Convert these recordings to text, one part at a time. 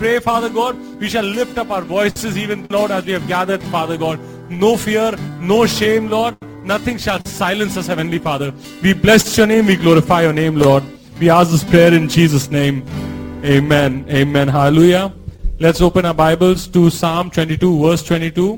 pray, Father God, we shall lift up our voices even, Lord, as we have gathered, Father God. No fear, no shame, Lord. Nothing shall silence us, Heavenly Father. We bless your name, we glorify your name, Lord. We ask this prayer in Jesus' name. Amen. Amen. Hallelujah. Let's open our Bibles to Psalm 22, verse 22.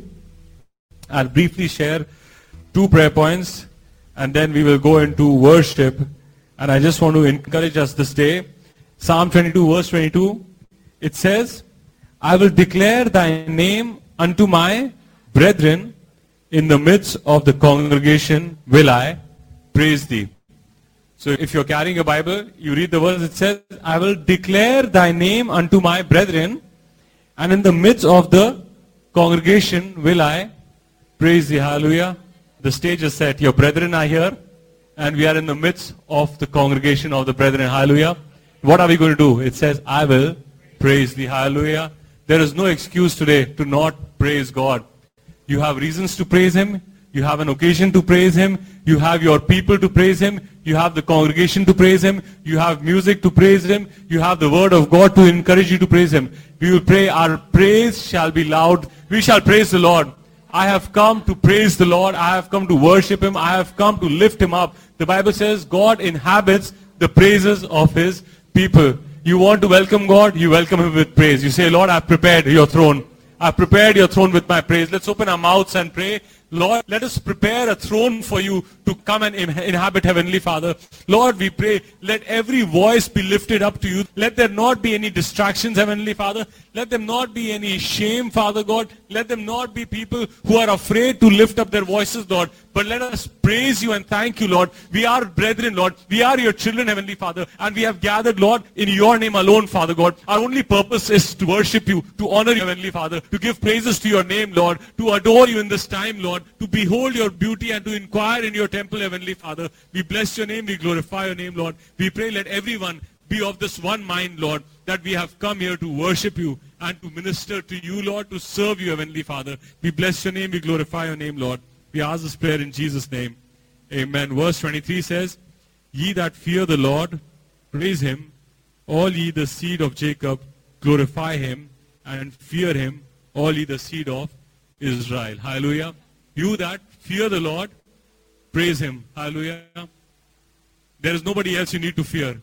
I'll briefly share 2 prayer points and then we will go into worship. And I just want to encourage us this day. Psalm 22, verse 22. It says, I will declare thy name unto my brethren, in the midst of the congregation will I praise thee. So if you're carrying a Bible, you read the verse, it says, I will declare thy name unto my brethren, and in the midst of the congregation will I praise thee. Hallelujah. The stage is set. Your brethren are here, and we are in the midst of the congregation of the brethren. Hallelujah. What are we going to do? It says, I will praise thee. Hallelujah. There is no excuse today to not praise God. You have reasons to praise him. You have an occasion to praise him. You have your people to praise him. You have the congregation to praise him. You have music to praise him. You have the word of God to encourage you to praise him. We will pray, our praise shall be loud. We shall praise the Lord. I have come to praise the Lord. I have come to worship him. I have come to lift him up. The Bible says God inhabits the praises of his people. You want to welcome God, you welcome him with praise. You say, Lord, I've prepared your throne. I've prepared your throne with my praise. Let's open our mouths and pray. Lord, let us prepare a throne for you to come and inhabit, Heavenly Father. Lord, we pray, let every voice be lifted up to you. Let there not be any distractions, Heavenly Father. Let them not be any shame, Father God. Let them not be people who are afraid to lift up their voices, Lord. But let us praise you and thank you, Lord. We are brethren, Lord. We are your children, Heavenly Father. And we have gathered, Lord, in your name alone, Father God. Our only purpose is to worship you, to honor you, Heavenly Father, to give praises to your name, Lord, to adore you in this time, Lord, to behold your beauty and to inquire in your temple, Heavenly Father. We bless your name, we glorify your name, Lord. We pray let everyone be of this one mind, Lord, that we have come here to worship you and to minister to you, Lord, to serve you, Heavenly Father. We bless your name, we glorify your name, Lord. We ask this prayer in Jesus' name. Amen. Verse 23 says, Ye that fear the Lord, praise him. All ye the seed of Jacob, glorify him and fear him. All ye the seed of Israel. Hallelujah. You that fear the Lord, praise him. Hallelujah. There is nobody else you need to fear.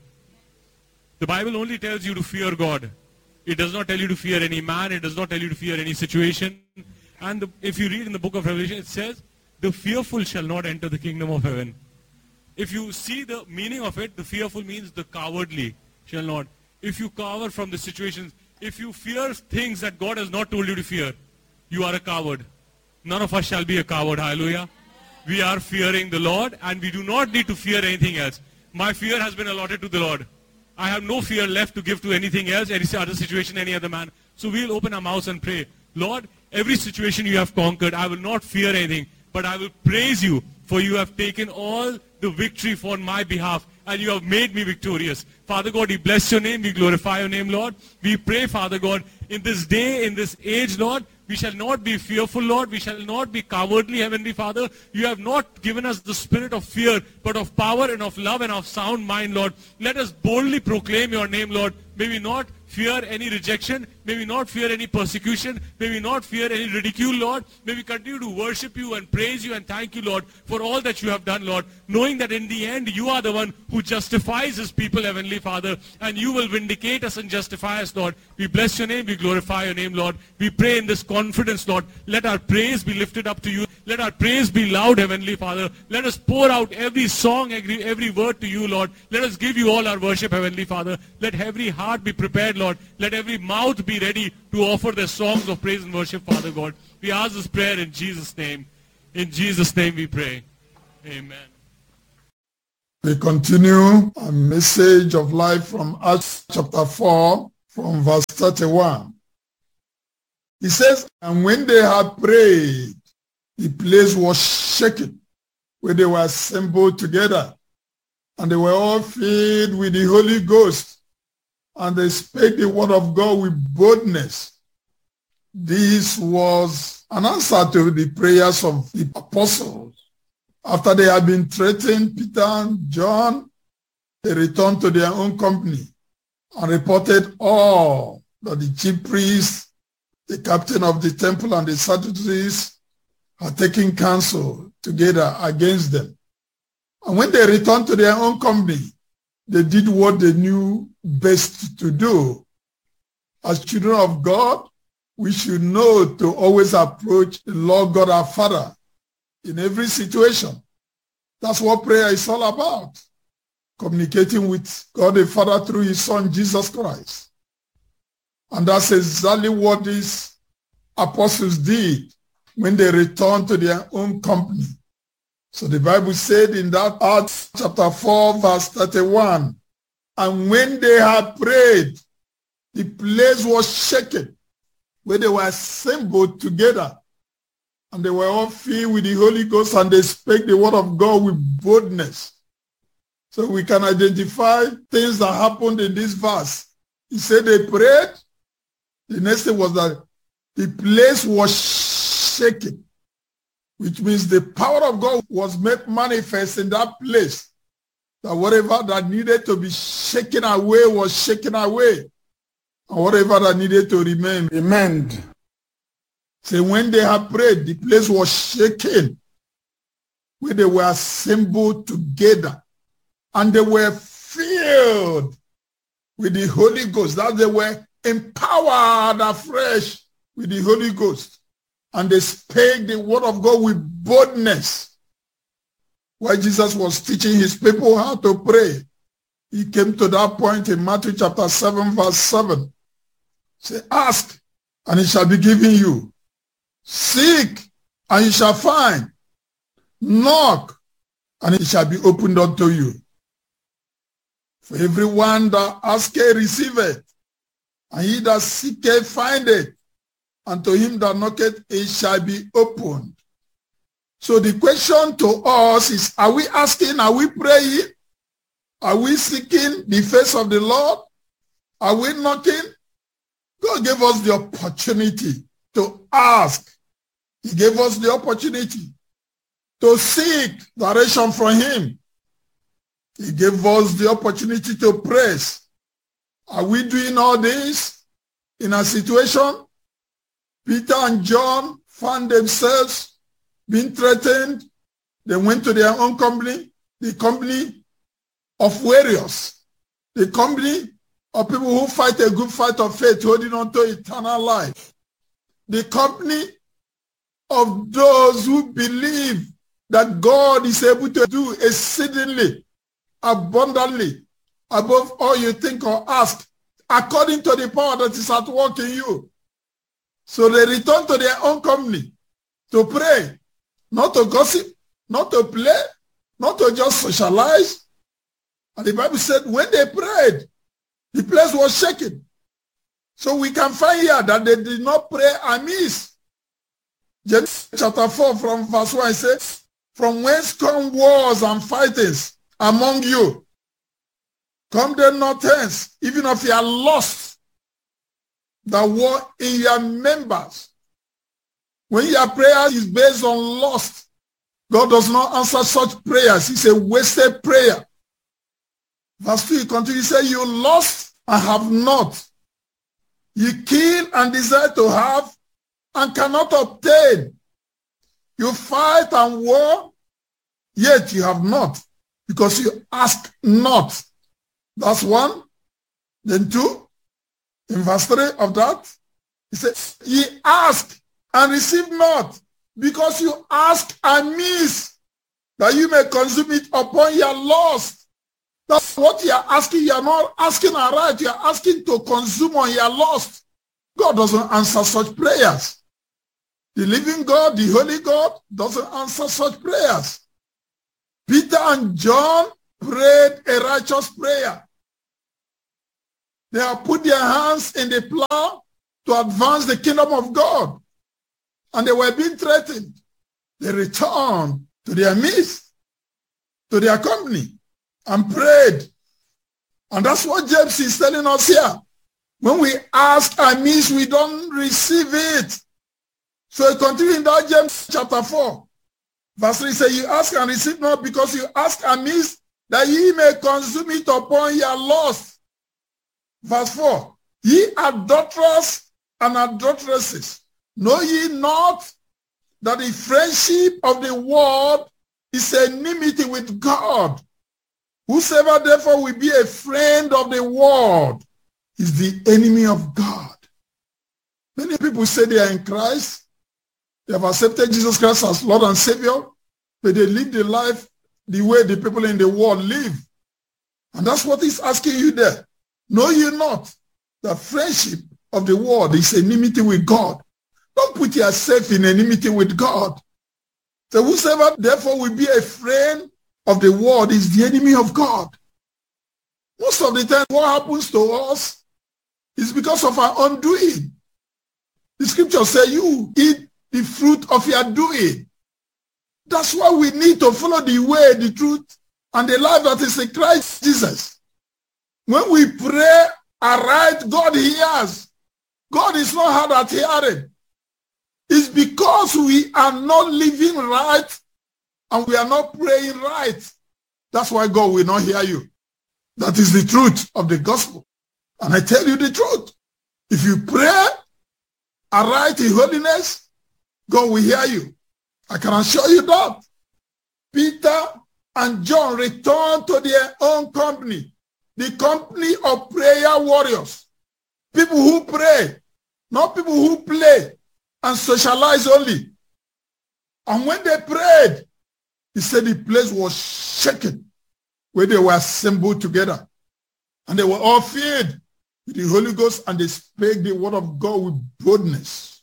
The Bible only tells you to fear God. It does not tell you to fear any man. It does not tell you to fear any situation. And if you read in the book of Revelation, it says, the fearful shall not enter the kingdom of heaven. If you see the meaning of it, the fearful means the cowardly shall not. If you cower from the situations, if you fear things that God has not told you to fear, you are a coward. None of us shall be a coward. Hallelujah. We are fearing the Lord and we do not need to fear anything else. My fear has been allotted to the Lord. I have no fear left to give to anything else, any other situation, any other man. So we'll open our mouths and pray. Lord, every situation you have conquered, I will not fear anything, but I will praise you, for you have taken all the victory for my behalf, and you have made me victorious. Father God, we bless your name, we glorify your name, Lord. We pray, Father God, in this day, in this age, Lord, we shall not be fearful, Lord. We shall not be cowardly, Heavenly Father. You have not given us the spirit of fear, but of power and of love and of sound mind, Lord. Let us boldly proclaim your name, Lord. May we not fear any rejection. May we not fear any persecution. May we not fear any ridicule, Lord. May we continue to worship you and praise you and thank you, Lord, for all that you have done, Lord. Knowing that in the end, you are the one who justifies his people, Heavenly Father. And you will vindicate us and justify us, Lord. We bless your name. We glorify your name, Lord. We pray in this confidence, Lord. Let our praise be lifted up to you. Let our praise be loud, Heavenly Father. Let us pour out every song, every word to you, Lord. Let us give you all our worship, Heavenly Father. Let every heart be prepared, Lord. Let every mouth be ready to offer their songs of praise and worship, Father God. We ask this prayer in Jesus' name. In Jesus' name we pray. Amen. We continue a message of life from Acts chapter 4, from verse 31. He says, and when they had prayed, the place was shaken, where they were assembled together, and they were all filled with the Holy Ghost, and they spake the word of God with boldness. This was an answer to the prayers of the apostles. After they had been threatened, Peter and John, they returned to their own company and reported all that the chief priests, the captain of the temple, and the Sadducees had taken counsel together against them. And when they returned to their own company, they did what they knew best to do. As children of God, we should know to always approach the Lord God our Father in every situation. That's what prayer is all about. Communicating with God the Father through his Son, Jesus Christ. And that's exactly what these apostles did when they returned to their own company. So the Bible said in that Acts chapter 4, verse 31, and when they had prayed, the place was shaken, where they were assembled together, and they were all filled with the Holy Ghost, and they spake the word of God with boldness. So we can identify things that happened in this verse. He said they prayed. The next thing was that the place was shaken, which means the power of God was made manifest in that place. That whatever that needed to be shaken away was shaken away. And whatever that needed to remain, remained. So when they had prayed, the place was shaken, where they were assembled together. And they were filled with the Holy Ghost. That they were empowered afresh with the Holy Ghost. And they spake the word of God with boldness. While Jesus was teaching his people how to pray, he came to that point in Matthew chapter 7, verse 7. Say, ask, and it shall be given you. Seek, and you shall find. Knock, and it shall be opened unto you. For everyone that asketh receiveth, and he that seeketh findeth, and to him that knocketh it shall be opened. So the question to us is, are we asking, are we praying? Are we seeking the face of the Lord? Are we knocking? God gave us the opportunity to ask. He gave us the opportunity to seek direction from him. He gave us the opportunity to praise. Are we doing all this in a situation? Peter and John found themselves being threatened. They went to their own company, the company of warriors, the company of people who fight a good fight of faith, holding on to eternal life, the company of those who believe that God is able to do exceedingly, abundantly, above all you think or ask, according to the power that is at work in you. So they returned to their own company to pray, not to gossip, not to play, not to just socialize. And the Bible said when they prayed, the place was shaken. So we can find here that they did not pray amiss. James chapter 4 from verse 1 says, from whence come wars and fightings among you? Come there not hence, even if you are lost, the war in your members. When your prayer is based on lust, God does not answer such prayers. It's a wasted prayer. Verse 2, he continues to say, you lost and have not. You kill and desire to have and cannot obtain. You fight and war, yet you have not, because you ask not. That's one. Then two, in verse 3 of that, he says, ye ask and receive not, because you ask amiss, that you may consume it upon your lust. That's what you are asking. You are not asking aright. You are asking to consume on your lust. God doesn't answer such prayers. The living God, the holy God, doesn't answer such prayers. Peter and John prayed a righteous prayer. They have put their hands in the plow to advance the kingdom of God. And they were being threatened. They returned to their midst, to their company, and prayed. And that's what James is telling us here. When we ask amiss, we don't receive it. So it continues in that James chapter 4. Verse 3 says, you ask and receive not, because you ask amiss, that ye may consume it upon your lust. Verse 4, Ye adulterers and adulteresses, know ye not that the friendship of the world is enmity with God? Whosoever therefore will be a friend of the world is the enemy of God. Many people say they are in Christ. They have accepted Jesus Christ as Lord and Savior, but they live the life the way the people in the world live. And that's what he's asking you there. Know ye not that friendship of the world is enmity with God? Don't put yourself in enmity with God. So whosoever therefore will be a friend of the world is the enemy of God. Most of the time, what happens to us is because of our undoing. The scripture says you eat the fruit of your doing. That's why we need to follow the way, the truth, and the life that is in Christ Jesus. When we pray aright, God hears. God is not hard at hearing. It's because we are not living right and we are not praying right. That's why God will not hear you. That is the truth of the gospel. And I tell you the truth. If you pray aright in holiness, God will hear you. I can assure you that. Peter and John returned to their own company, the company of prayer warriors, people who pray, not people who play and socialize only. And when they prayed, he said the place was shaken where they were assembled together. And they were all filled with the Holy Ghost, and they spake the word of God with boldness.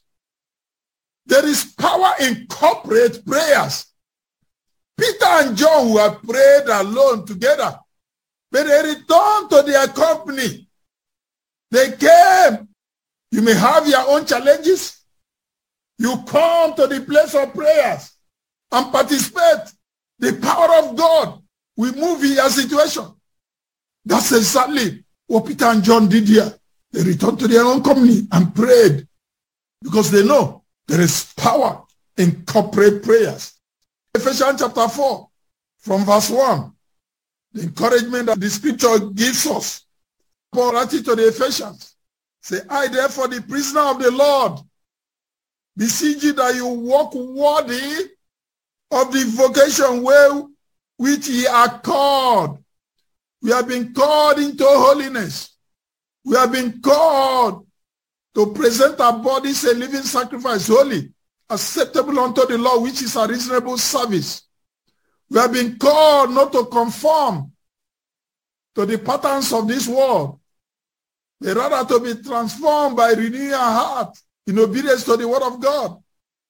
There is power in corporate prayers. Peter and John were prayed alone together, but they returned to their company. They came. You may have your own challenges. You come to the place of prayers and participate. The power of God will move in your situation. That's exactly what Peter and John did here. They returned to their own company and prayed because they know there is power in corporate prayers. Ephesians chapter 4, from verse 1, the encouragement that the scripture gives us. Paul writes to the Ephesians, say, I therefore, the prisoner of the Lord, beseech you that you walk worthy of the vocation which ye are called. We have been called into holiness. We have been called to present our bodies a living sacrifice, holy, acceptable unto the Lord, which is a reasonable service. We have been called not to conform to the patterns of this world, but rather to be transformed by renewing our heart in obedience to the word of God.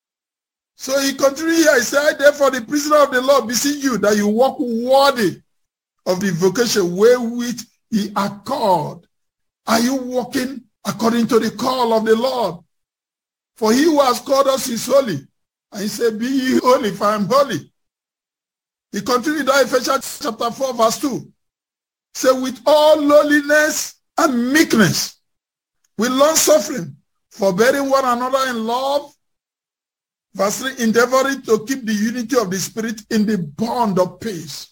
So he continued here, he said, therefore the prisoner of the Lord beseech you that you walk worthy of the vocation wherewith ye are called. Are you walking according to the call of the Lord? For he who has called us is holy. And he said, be ye holy, for I am holy. He continued in Ephesians chapter 4, verse 2. Say, with all lowliness and meekness, with long suffering, forbearing one another in love. Verse 3, endeavoring to keep the unity of the Spirit in the bond of peace.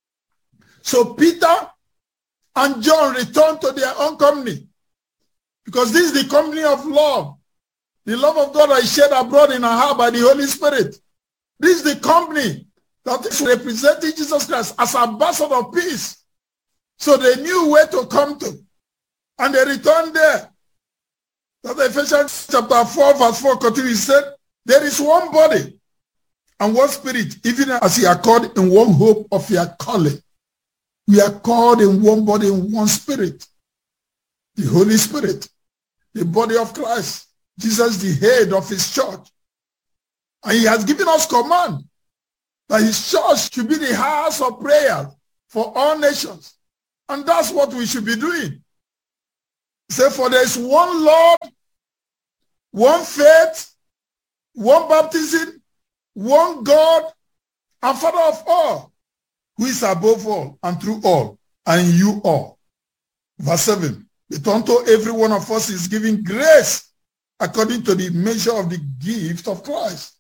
So Peter and John returned to their own company, because this is the company of love. The love of God is shed abroad in our heart by the Holy Spirit. This is the company that is representing Jesus Christ as ambassador of peace. So they knew where to come to. And they returned there. That Ephesians chapter 4, verse 4 continues, said, there is one body and one spirit, even as ye are called in one hope of your calling. We are called in one body, in one spirit. The Holy Spirit, the body of Christ. Jesus, the head of his church. And he has given us command that his church should be the house of prayer for all nations. And that's what we should be doing. Say, for there is one Lord, one faith, one baptism, one God, and Father of all, who is above all and through all, and you all. Verse 7, but unto every one of us is given grace according to the measure of the gift of Christ.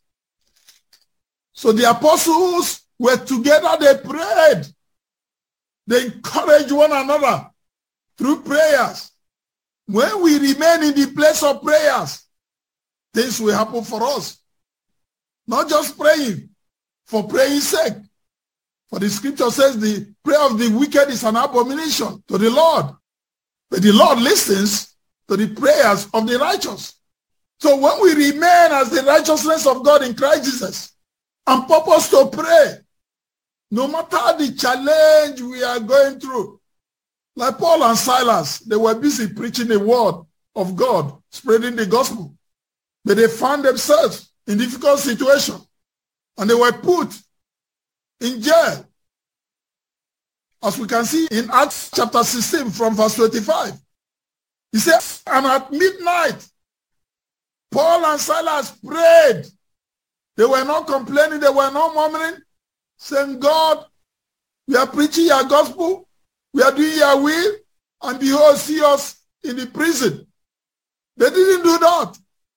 So the apostles were together, they prayed. They encouraged one another through prayers. when we remain in the place of prayers, things will happen for us. Not just praying for praying's sake. For the scripture says the prayer of the wicked is an abomination to the Lord. But the Lord listens to the prayers of the righteous. So when we remain as the righteousness of God in Christ Jesus and purpose to pray, no matter the challenge we are going through, like Paul and Silas, they were busy preaching the word of God, spreading the gospel. But they found themselves in difficult situations, and they were put in jail. As we can see in Acts chapter 16 from verse 25. He says, and at midnight, Paul and Silas prayed. They were not complaining, they were not murmuring, saying, God, we are preaching your gospel, we are doing your will, and behold, see us in the prison. They didn't do that.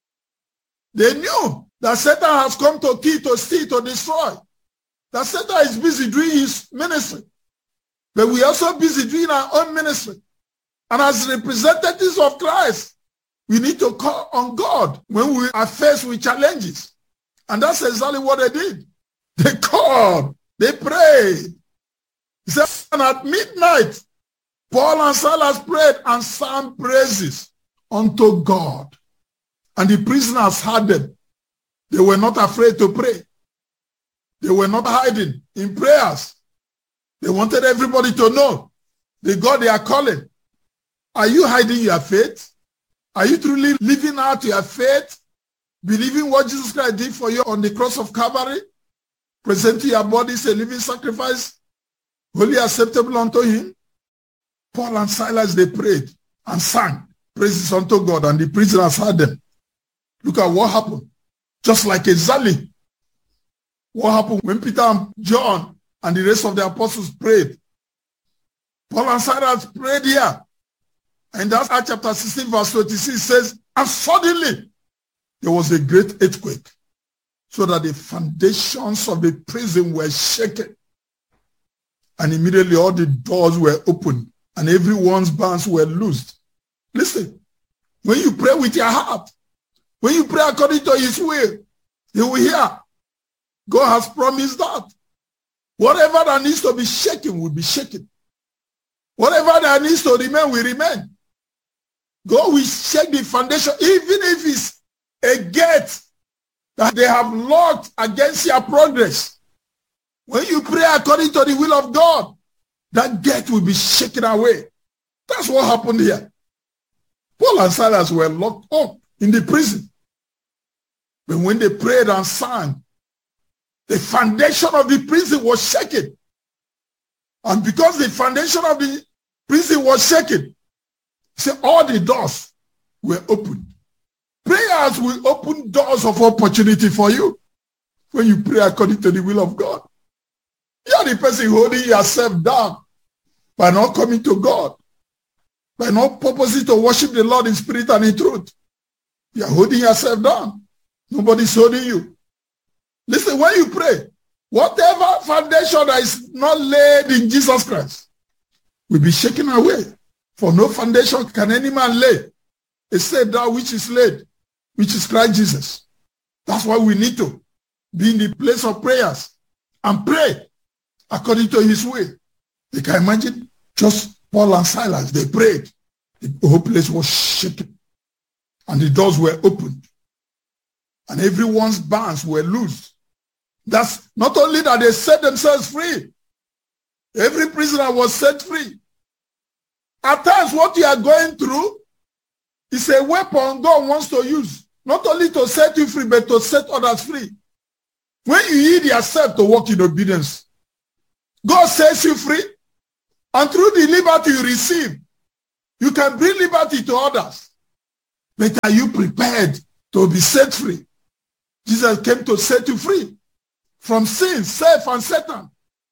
They knew that Satan has come to kill, to steal, to destroy. That Satan is busy doing his ministry. But we are also busy doing our own ministry. And as representatives of Christ, we need to call on God when we are faced with challenges. And that's exactly what they did. They called, they prayed. He said, and at midnight, Paul and Silas prayed and sang praises unto God. And the prisoners heard them. They were not afraid to pray. They were not hiding in prayers. They wanted everybody to know the God they are calling. Are you hiding your faith? Are you truly living out your faith? Believing what Jesus Christ did for you on the cross of Calvary? Presenting your bodies a living sacrifice, wholly acceptable unto him? Paul and Silas, they prayed and sang praises unto God, and the prisoners heard them. Look at what happened. Just like exactly what happened when Peter and John and the rest of the apostles prayed. Paul and Silas prayed here. And that's Acts chapter 16 verse 26 says, and suddenly there was a great earthquake, so that the foundations of the prison were shaken. And immediately all the doors were opened and everyone's bands were loosed. Listen, when you pray with your heart, when you pray according to his will, you will hear. God has promised that. Whatever that needs to be shaken will be shaken. Whatever that needs to remain will remain. God will shake the foundation, even if it's a gate that they have locked against your progress. When you pray according to the will of God, that gate will be shaken away. That's what happened here. Paul and Silas were locked up in the prison. But when they prayed and sang, the foundation of the prison was shaken. And because the foundation of the prison was shaken, see, all the doors were opened. Prayers will open doors of opportunity for you when you pray according to the will of God. You are the person holding yourself down by not coming to God, by not purposing to worship the Lord in spirit and in truth. You are holding yourself down. Nobody's holding you. Listen, when you pray, whatever foundation that is not laid in Jesus Christ will be shaken away. For no foundation can any man lay, except that which is laid, which is Christ Jesus. That's why we need to be in the place of prayers and pray according to his will. You can imagine just Paul and Silas, they prayed. The whole place was shaken. And the doors were opened. And everyone's bands were loosed. That's not only that they set themselves free. Every prisoner was set free. At times, what you are going through is a weapon God wants to use, not only to set you free, but to set others free. When you yield yourself to walk in obedience, God sets you free, and through the liberty you receive, you can bring liberty to others. But are you prepared to be set free? Jesus came to set you free from sin, self, and Satan.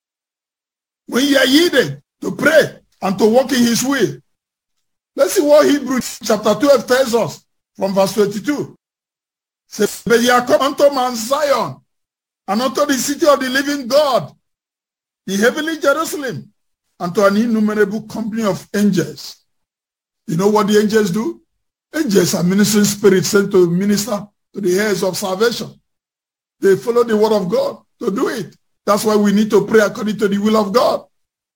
When you are yielded to pray and to walk in his will. Let's see what Hebrews chapter 12 tells us from verse 22. Says, but ye are come unto Mount Zion, and unto the city of the living God, the heavenly Jerusalem, and to an innumerable company of angels, You know what the angels do? Angels are ministering spirits sent to minister to the heirs of salvation. They follow the word of God to do it. That's why we need to pray according to the will of God.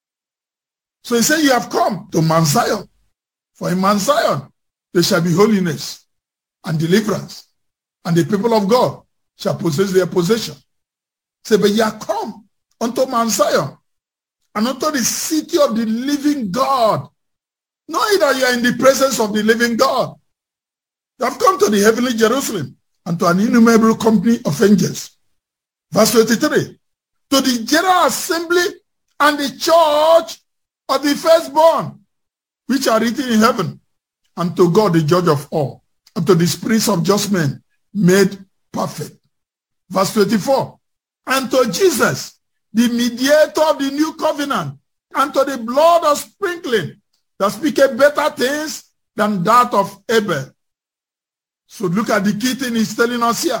So he said, you have come to Mount Zion. For in Mount Zion, there shall be holiness and deliverance, and the people of God shall possess their possession. Say, but you have come unto Mount Zion and unto the city of the living God, knowing that you are in the presence of the living God. You have come to the heavenly Jerusalem and to an innumerable company of angels. Verse 23, to the general assembly and the church of the firstborn, which are written in heaven, and to God the judge of all, and to the spirits of just men made perfect. Verse 24, and to Jesus, the mediator of the new covenant, and to the blood of sprinkling, that speaketh better things than that of Abel. So look at the key thing he's telling us here.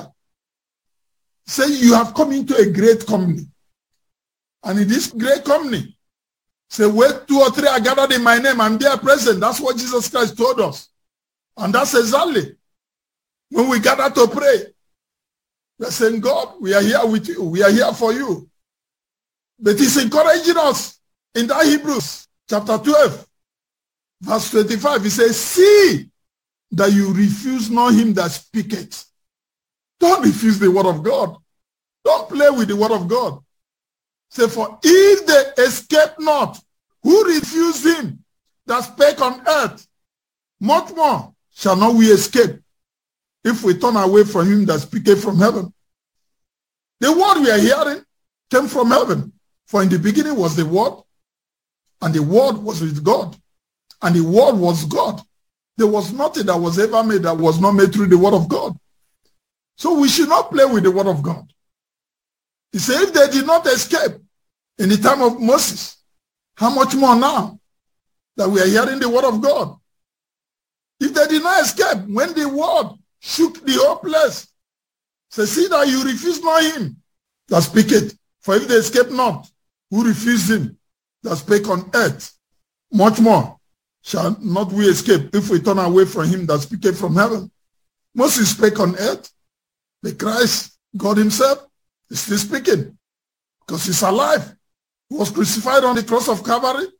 Say, you have come into a great company. And in this great company, say, where 2 or 3 are gathered in my name, I'm there present. That's what Jesus Christ told us. And that's exactly when we gather to pray. We're saying, God, we are here with you. We are here for you. But he's encouraging us in that Hebrews chapter 12, verse 25. He says, see that you refuse not him that speaketh. Don't refuse the word of God. Don't play with the word of God. Say, for if they escape not, who refuse him that spake on earth, much more shall not we escape if we turn away from him that speaketh from heaven. The word we are hearing came from heaven. For in the beginning was the word, and the word was with God, and the word was God. There was nothing that was ever made that was not made through the word of God. So we should not play with the word of God. He said, if they did not escape in the time of Moses, how much more now that we are hearing the word of God? If they did not escape when the word shook the whole place, say, see that you refuse not him that speaketh. For if they escape not, who refuse him that spake on earth, much more shall not we escape if we turn away from him that speaketh from heaven. Moses spake on earth, but Christ, God himself, is still speaking because he's alive. He was crucified on the cross of Calvary,